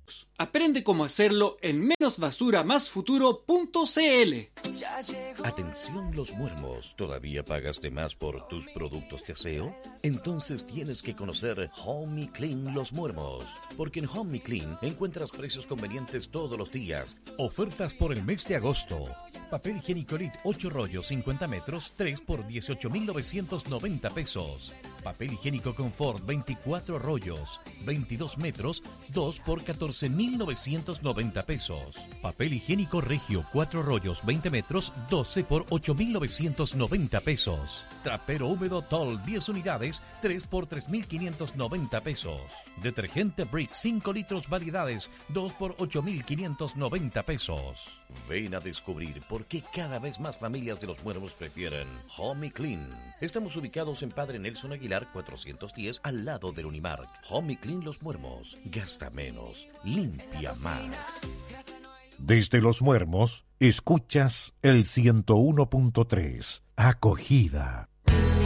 Aprende cómo hacerlo en menosbasuramasfuturo.cl. Atención los muermos, ¿todavía pagas de más por tus productos de aseo? Entonces tienes que conocer Home Clean Los Muermos, porque en Home Clean encuentras precios convenientes todos los días. Ofertas por el mes de agosto. Papel higiénico Elite 8 rollos 50 metros, 3 por 18.990 pesos. Papel higiénico Confort 24 rollos, 22 metros, 2 por 14.990 pesos. Papel higiénico Regio 4 rollos 20 metros, 12 por 8.990 pesos. Trapero húmedo Toll 10 unidades, 3 por 3.590 pesos. Detergente Brick 5 litros variedades, 2 por 8.590 pesos. Ven a descubrir por qué cada vez más familias de los muermos prefieren Home Clean. Estamos ubicados en Padre Nelson Aguilar 410 al lado del Unimark. Home Clean Los Muermos. Gasta menos, limpia más. Desde Los Muermos, escuchas el 101.3. Acogida.